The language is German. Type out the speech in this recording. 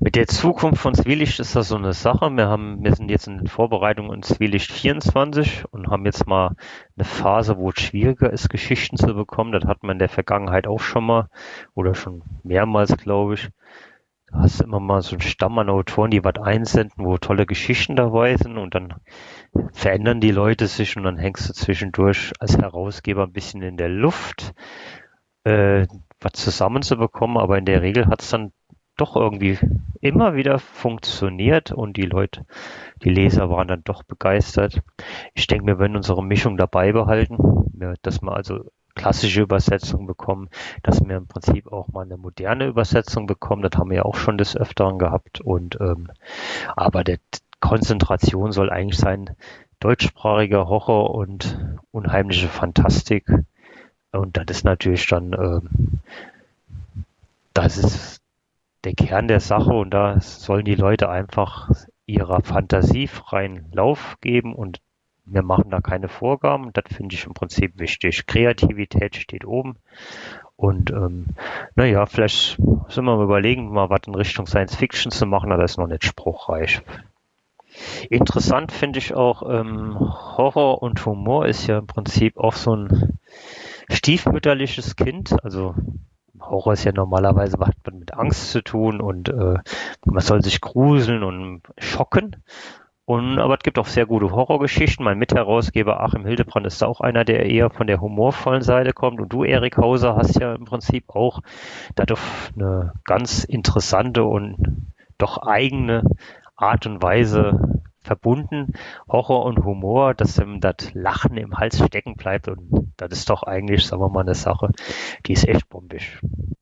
Mit der Zukunft von Zwielicht ist das so eine Sache. Wir sind jetzt in Vorbereitung in Zwielicht 24 und haben jetzt mal eine Phase, wo es schwieriger ist, Geschichten zu bekommen. Das hat man in der Vergangenheit auch schon mal oder schon mehrmals, glaube ich. Da hast du immer mal so einen Stamm an Autoren, die was einsenden, wo tolle Geschichten dabei sind und dann verändern die Leute sich und dann hängst du zwischendurch als Herausgeber ein bisschen in der Luft, äh, was zusammenzubekommen, aber in der Regel hat es dann doch irgendwie immer wieder funktioniert und die Leser waren dann doch begeistert. Ich denke, wir werden unsere Mischung dabei behalten, dass wir also klassische Übersetzungen bekommen, dass wir im Prinzip auch mal eine moderne Übersetzung bekommen. Das haben wir ja auch schon des Öfteren gehabt. Aber der Konzentration soll eigentlich sein deutschsprachiger Horror und unheimliche Fantastik. Und das ist natürlich dann, das ist der Kern der Sache und da sollen die Leute einfach ihrer Fantasie freien Lauf geben und wir machen da keine Vorgaben. Das finde ich im Prinzip wichtig. Kreativität steht oben und naja, vielleicht sind wir mal überlegen, mal was in Richtung Science Fiction zu machen, aber das ist noch nicht spruchreich. Interessant finde ich auch, Horror und Humor ist ja im Prinzip auch so ein stiefmütterliches Kind. Also Horror ist ja normalerweise hat man mit Angst zu tun und man soll sich gruseln und schocken. Aber es gibt auch sehr gute Horrorgeschichten. Mein Mitherausgeber Achim Hildebrand ist auch einer, der eher von der humorvollen Seite kommt. Und du, Erik Hauser, hast ja im Prinzip auch dadurch eine ganz interessante und doch eigene Art und Weise verbunden. Horror und Humor, dass das Lachen im Hals stecken bleibt. Und das ist doch eigentlich, sagen wir mal, eine Sache, die ist echt bombisch.